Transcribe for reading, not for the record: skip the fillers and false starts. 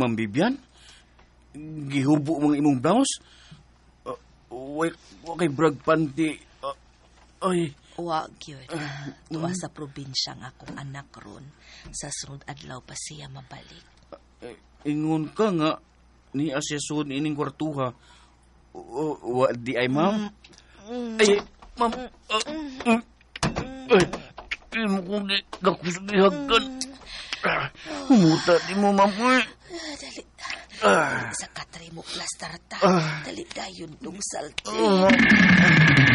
Ma'am Bibian? Gihubo mga imong blouse? Wakay brag panty. Ay. Wa gyud. Tuwa sa probinsya nga akong anak ron. Sa sunod adlaw pa siya mabalik. Ingon ka nga ni asyason ining kwartuha. Wa di ay ma'am? Ay, ma'am. Ay, mo kong nakusbihagan. Humuta di mo, ma'am. Dali. Sa katry mo plastar ta. Dali dayon dong salti.